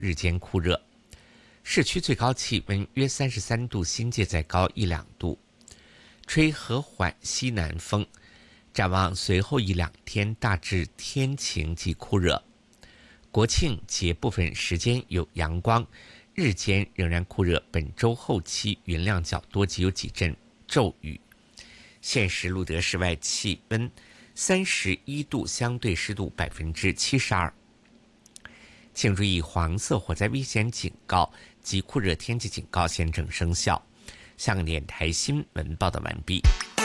日间酷热。市区最高气温约33度，新界再高1-2度，吹和缓西南风。展望随后1-2天大致天晴及酷热。国庆节部分时间有阳光，日间仍然酷热，本周后期云量较多及有几阵骤雨。现时录得室外气温31度，相对湿度72%。请注意，黄色火灾危险警告及酷热天气警告现正生效。香港电台新闻报道完毕。